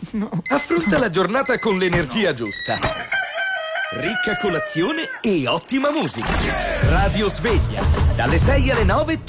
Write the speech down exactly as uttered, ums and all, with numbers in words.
no. Affronta la giornata con l'energia giusta. Ricca colazione e ottima musica. Radio Sveglia, dalle sei alle nove